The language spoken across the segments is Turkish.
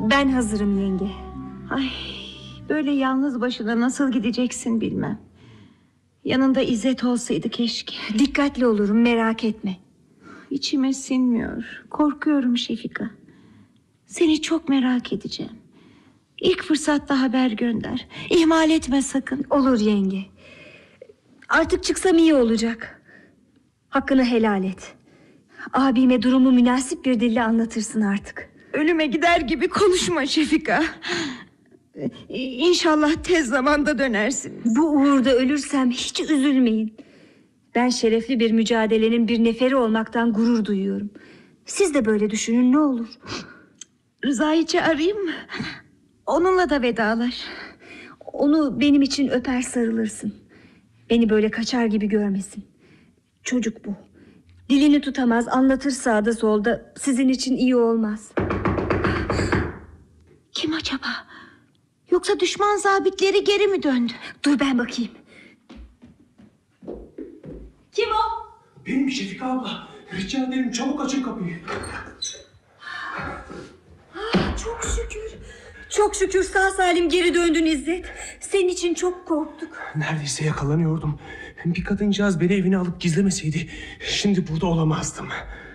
Ben hazırım yenge. Ay, böyle yalnız başına nasıl gideceksin bilmem. Yanında İzzet olsaydı keşke. Dikkatli olurum, merak etme. İçime sinmiyor. Korkuyorum Şefika. Seni çok merak edeceğim. İlk fırsatta haber gönder. İhmal etme sakın. Olur yenge. Artık çıksam iyi olacak. Hakkını helal et. Abime durumu münasip bir dille anlatırsın artık. Ölüme gider gibi konuşma Şefika. İnşallah tez zamanda dönersiniz. Bu uğurda ölürsem hiç üzülmeyin. Ben şerefli bir mücadelenin bir neferi olmaktan gurur duyuyorum. Siz de böyle düşünün ne olur. Rıza'yı çağırayım mı? Onunla da vedalaş. Onu benim için öper sarılırsın. Beni böyle kaçar gibi görmesin. Çocuk bu. Dilini tutamaz, anlatır sağda solda. Sizin için iyi olmaz. Kim acaba? Yoksa düşman zabitleri geri mi döndü? Dur ben bakayım. Kim o? Benim Şefika abla. Rica ederim çabuk açın kapıyı. Çok şükür. Çok şükür sağ salim geri döndün İzzet. Senin için çok korktuk. Neredeyse yakalanıyordum. Bir kadıncağız beni evine alıp gizlemeseydi şimdi burada olamazdım.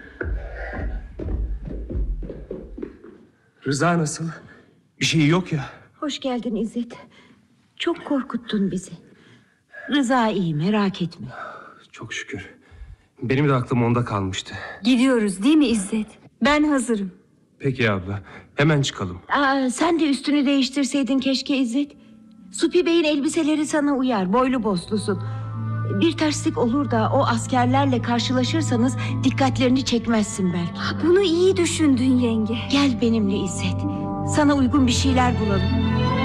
Rıza nasıl? Bir şey yok ya. Hoş geldin İzzet. Çok korkuttun bizi. Rıza iyi, merak etme. Çok şükür. Benim de aklım onda kalmıştı. Gidiyoruz değil mi İzzet? Ben hazırım. Peki abla. Hemen çıkalım. Sen de üstünü değiştirseydin keşke İzzet. Supi Bey'in elbiseleri sana uyar. Boylu boslusun. Bir terslik olur da o askerlerle karşılaşırsanız dikkatlerini çekmezsin belki. Bunu iyi düşündün yenge. Gel benimle İzzet. Sana uygun bir şeyler bulalım.